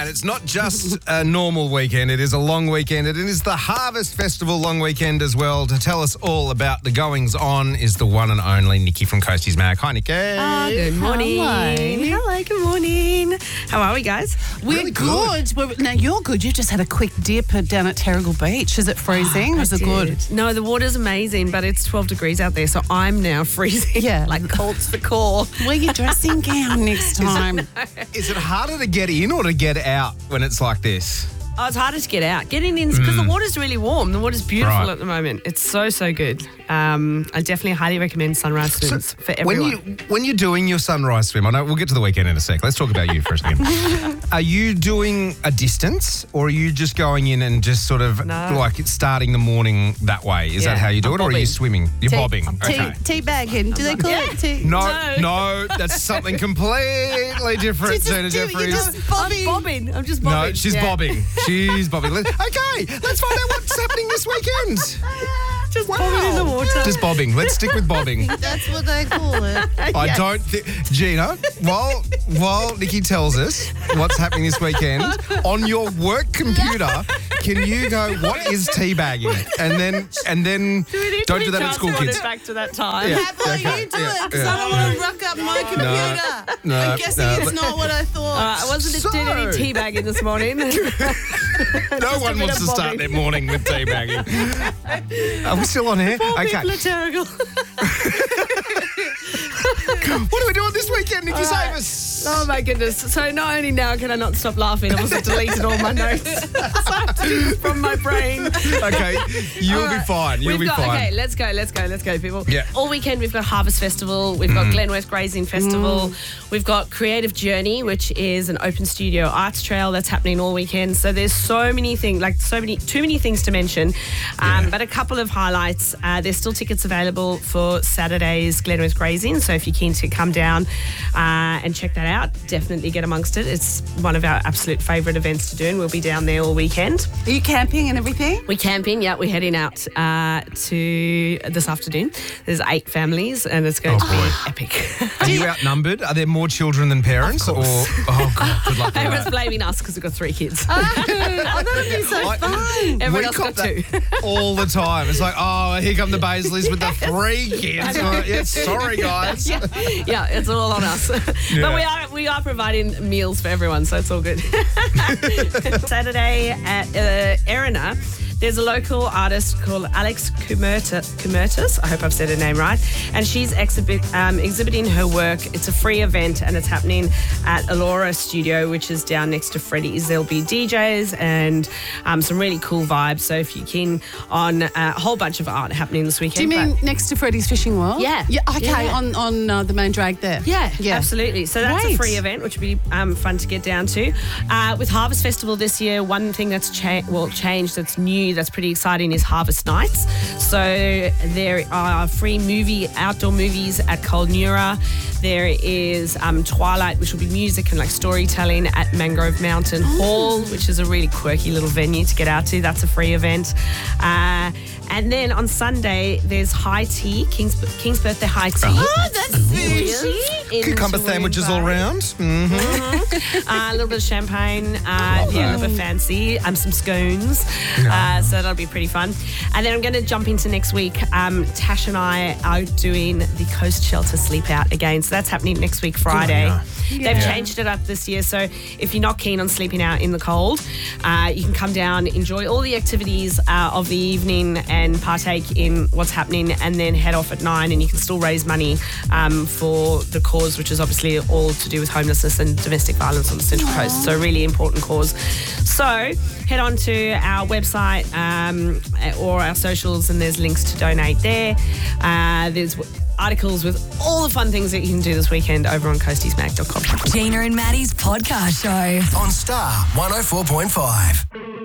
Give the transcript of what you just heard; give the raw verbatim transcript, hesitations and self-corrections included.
And it's not just a normal weekend, it is a long weekend. It is the Harvest Festival long weekend as well. To tell us all about the goings-on is the one and only Nikki from Coasties Mag. Hi, Nikki. Oh, good morning. Hello. Hello, good morning. How are we, guys? We're Really good. good. We're, now, you're good. You just had a quick dip down at Terrigal Beach. Is it freezing? or is it good? No, the water's amazing, but it's twelve degrees out there, so I'm now freezing. Yeah. Like cold to the core. Wear your dressing gown next time. Is it harder to get in or to get out when it's like this? Oh, it's harder to get out. Getting in, because the water's really warm. The water's beautiful Right. at the moment. It's so, so good. Um, I definitely highly recommend sunrise swims for everyone. When you when you're doing your sunrise swim, I know we'll get to the weekend in a sec. Let's talk about you for a second. Are you doing a distance, or are you just going in and just sort of No. like starting the morning that way? Is Yeah, that how you do I'm it, or are you bobbing. swimming? You're bobbing. Tea, Okay. tea bagging. Do they call it tea? No, No. no, that's something completely different. Just Gina do- you're Jeffries. just bobbing. I'm bobbing. I'm just bobbing. No, she's Yeah. bobbing. She's bobbing. Let- Okay, let's find out what's happening this weekend. Just bobbing in the water. Just bobbing. Let's stick with bobbing. That's what they call it. I don't think, Gina, while while Nikki tells us what's happening this weekend, on your work computer, can you go, what is teabagging? And then, and then Do we need don't to do be that at school transported kids. back to that time? Yeah. How about Okay, you do yeah, it? Because yeah. I don't want to ruck up my computer. no, I'm guessing no, it's but- not what I thought. Uh, I wasn't So- doing any teabagging this morning. No Just a one bit wants of to start bobbing. their morning with teabagging. Are we still on here? Poor Okay. people are terrible. What are we doing this weekend, Nikki? All Save right. us. Oh my goodness. So not only now can I not stop laughing, I also deleted all my notes so I have to do this from my brain. Okay, you'll All be right. fine. You'll We've be got, fine. Okay, let's go, let's go, let's go, people. Yeah. All weekend we've got Harvest Festival, we've got Glenworth Grazing Festival, we've got Creative Journey, which is an open studio arts trail that's happening all weekend. So there's so many things, like so many, too many things to mention. Um, Yeah. But a couple of highlights. Uh, there's still tickets available for Saturday's Glenworth Grazing. So if you're keen to come down uh, and check that out, definitely get amongst it. It's one of our absolute favourite events to do, and we'll be down there all weekend. Are you camping and everything? We're camping, yeah. We're heading out uh, to this afternoon. There's eight families, and it's going Oh, to boy. be epic. Are you outnumbered? Are there more children than parents? Or oh god, good luck with Everyone's that. blaming us because we've got three kids. Oh, that'd be so I- fun. Everyone we else cop got two. that all the time. It's like, oh, here come the Baisleys with the three kids. Like, yeah, sorry, guys. yeah, yeah, it's all on us. Yeah. But we are we are providing meals for everyone, so it's all good. Saturday at uh, Erina, there's a local artist called Alex Kumerta, Kumertis. I hope I've said her name right. And she's exhibit, um, exhibiting her work. It's a free event and it's happening at Alora Studio, which is down next to Freddy's. There'll be D Js and um, some really cool vibes. So if you're keen on a whole bunch of art happening this weekend. Do you mean but- next to Freddy's Fishing World? Yeah. Yeah. Okay. Yeah, yeah. On on uh, the main drag there. Yeah, Yeah. absolutely. So that's Great. a free event, which will be um, fun to get down to. Uh, with Harvest Festival this year, one thing that's cha- well changed, that's new, that's pretty exciting, is Harvest Nights. So there are free movie, outdoor movies at Colnura. There is um, Twilight, which will be music and like storytelling at Mangrove Mountain Hall, which is a really quirky little venue to get out to. That's a free event. Uh, and then on Sunday, there's High Tea, King's, King's Birthday High Tea. Oh, that's bougie. In Cucumber Taroom sandwiches all Bay. round. Mm-hmm. Uh, a little bit of champagne, uh, yeah, a little bit fancy, um, some scones. Uh, so that'll be pretty fun. And then I'm going to jump into next week. Um, Tash and I are doing the Coast Shelter Sleep Out again. So that's happening next week, Friday. Yeah. They've Yeah. changed it up this year. So if you're not keen on sleeping out in the cold, uh, you can come down, enjoy all the activities uh, of the evening and partake in what's happening, and then head off at nine, and you can still raise money um, for the cause, which is obviously all to do with homelessness and domestic violence on the Central Coast. So a really important cause. So head on to our website um, or our socials, and there's links to donate there. Uh, there's articles with all the fun things that you can do this weekend over on coasties mag dot com. Gina and Maddie's podcast show. On Star one oh four point five.